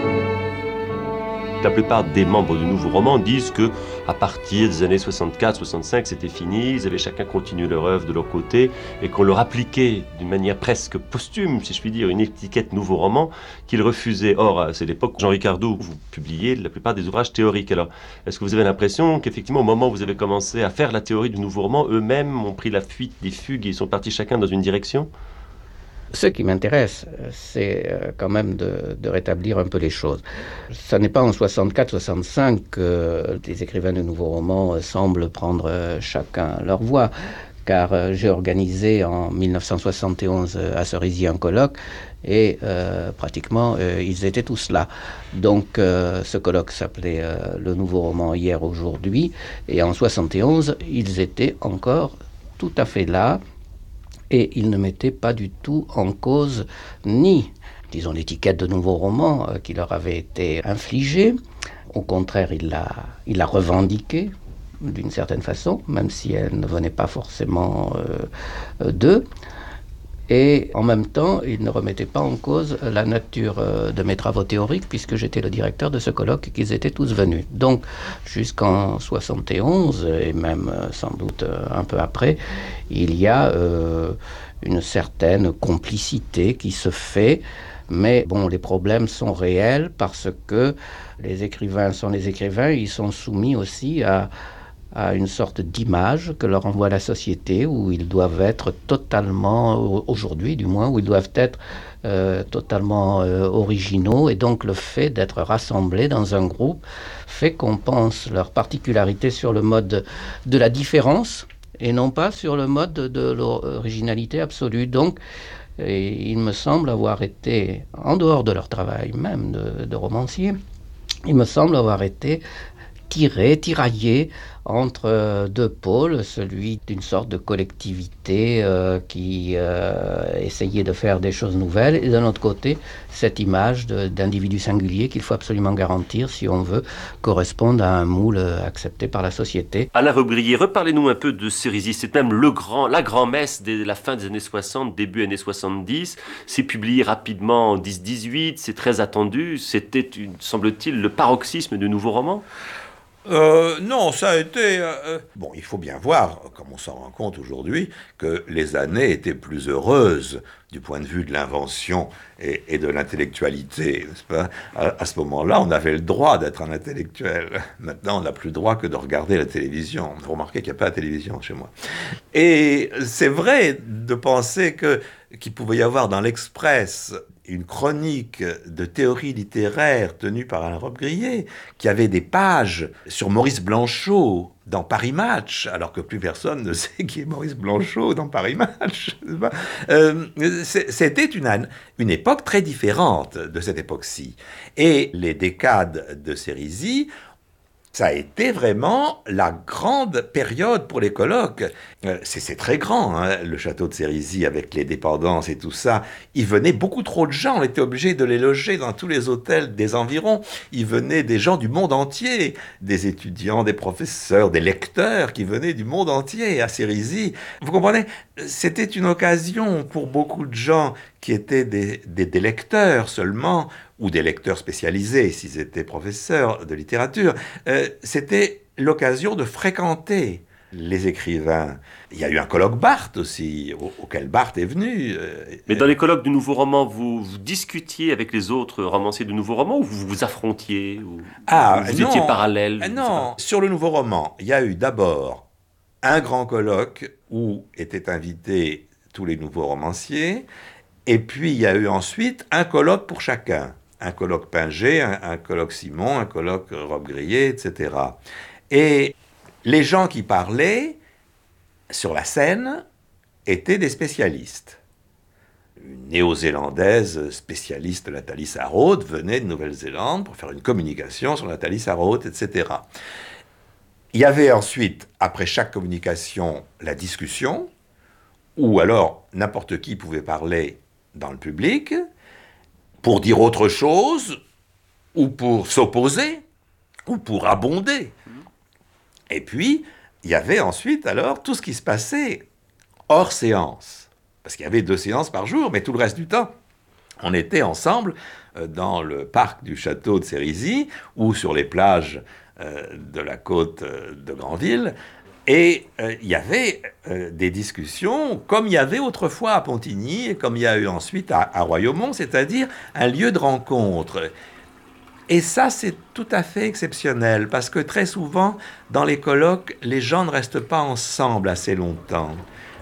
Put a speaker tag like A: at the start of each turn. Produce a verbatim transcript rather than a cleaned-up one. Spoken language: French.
A: La plupart des membres du Nouveau Roman disent que à partir des années soixante-quatre soixante-cinq, c'était fini, ils avaient chacun continué leur œuvre de leur côté et qu'on leur appliquait d'une manière presque posthume, si je puis dire, une étiquette Nouveau Roman qu'ils refusaient. Or, c'est l'époque où Jean Ricardou, vous publiez la plupart des ouvrages théoriques. Alors, est-ce que vous avez l'impression qu'effectivement, au moment où vous avez commencé à faire la théorie du Nouveau Roman, eux-mêmes ont pris la fuite des fugues et ils sont partis chacun dans une direction ?
B: Ce qui m'intéresse, c'est quand même de, de rétablir un peu les choses. Ce n'est pas en soixante-quatre soixante-cinq que les écrivains de nouveaux romans semblent prendre chacun leur voie, car j'ai organisé en dix-neuf cent soixante et onze à Cerisy un colloque et euh, pratiquement euh, ils étaient tous là. Donc euh, ce colloque s'appelait euh, Le Nouveau Roman hier, aujourd'hui, et en soixante et onze, ils étaient encore tout à fait là. Et il ne mettait pas du tout en cause ni, disons, l'étiquette de nouveau roman euh, qui leur avait été infligée. Au contraire, il l'a, il l'a revendiquée d'une certaine façon, même si elle ne venait pas forcément euh, d'eux. Et en même temps, il ne remettait pas en cause la nature de mes travaux théoriques, puisque j'étais le directeur de ce colloque et qu'ils étaient tous venus. Donc, jusqu'en soixante et onze, et même sans doute un peu après, il y a euh, une certaine complicité qui se fait. Mais bon, les problèmes sont réels parce que les écrivains sont les écrivains, ils sont soumis aussi à... à une sorte d'image que leur envoie la société, où ils doivent être totalement, aujourd'hui du moins, où ils doivent être euh, totalement euh, originaux, et donc le fait d'être rassemblés dans un groupe fait qu'on pense leur particularité sur le mode de la différence, et non pas sur le mode de l'originalité absolue. Donc, et il me semble avoir été, en dehors de leur travail même de, de romancier, il me semble avoir été tiré, tiraillé entre deux pôles, celui d'une sorte de collectivité euh, qui euh, essayait de faire des choses nouvelles, et d'un autre côté, cette image de, d'individu singulier qu'il faut absolument garantir si on veut correspondre à un moule accepté par la société.
A: Alain Robbe-Grillet, reparlez-nous un peu de Cerisy. C'est même le grand, la grand-messe de la fin des années soixante, début années soixante-dix. C'est publié rapidement en dix dix-huit, c'est très attendu. C'était, une, semble-t-il, le paroxysme du nouveau roman ?
C: Euh, non, ça a été... Euh, bon, il faut bien voir, comme on s'en rend compte aujourd'hui, que les années étaient plus heureuses du point de vue de l'invention et, et de l'intellectualité, n'est-ce pas ? à, à ce moment-là, on avait le droit d'être un intellectuel. Maintenant, on n'a plus le droit que de regarder la télévision. Vous remarquez qu'il n'y a pas de télévision chez moi. Et c'est vrai de penser que, qu'il pouvait y avoir dans l'Express une chronique de théorie littéraire tenue par Alain Robbe-Grillet, qui avait des pages sur Maurice Blanchot dans Paris Match, alors que plus personne ne sait qui est Maurice Blanchot dans Paris Match. euh, c'était une, une époque très différente de cette époque-ci. Et les décades de Cerisy, ça a été vraiment la grande période pour les colloques. Euh, c'est, c'est très grand, hein, le château de Cerisy, avec les dépendances et tout ça. Il venait beaucoup trop de gens, on était obligé de les loger dans tous les hôtels des environs. Il venait des gens du monde entier, des étudiants, des professeurs, des lecteurs qui venaient du monde entier à Cerisy. Vous comprenez ? C'était une occasion pour beaucoup de gens qui étaient des, des, des lecteurs seulement, ou des lecteurs spécialisés, s'ils étaient professeurs de littérature. Euh, c'était l'occasion de fréquenter les écrivains. Il y a eu un colloque Barthes aussi, au, auquel Barthes est venu. Euh,
A: Mais dans les colloques du Nouveau Roman, vous, vous discutiez avec les autres romanciers du Nouveau Roman, ou vous vous affrontiez, ou
C: ah,
A: vous
C: non,
A: étiez parallèles?
C: Non, sur le Nouveau Roman, il y a eu d'abord un grand colloque où étaient invités tous les nouveaux romanciers, et puis il y a eu ensuite un colloque pour chacun. Un colloque Pinget, un, un colloque Simon, un colloque Robbe-Grillet, et cetera. Et les gens qui parlaient sur la scène étaient des spécialistes. Une néo-zélandaise spécialiste de la Thalys Araud venait de Nouvelle-Zélande pour faire une communication sur la Thalys Araud, et cetera. Il y avait ensuite, après chaque communication, la discussion, où alors n'importe qui pouvait parler dans le public, pour dire autre chose, ou pour s'opposer, ou pour abonder. Et puis, il y avait ensuite, alors, tout ce qui se passait hors séance. Parce qu'il y avait deux séances par jour, mais tout le reste du temps, on était ensemble euh, dans le parc du château de Sérisy ou sur les plages euh, de la côte euh, de Granville. Et il euh, y avait euh, des discussions, comme il y avait autrefois à Pontigny, et comme il y a eu ensuite à, à Royaumont, c'est-à-dire un lieu de rencontre. Et ça, c'est tout à fait exceptionnel, parce que très souvent, dans les colloques, les gens ne restent pas ensemble assez longtemps.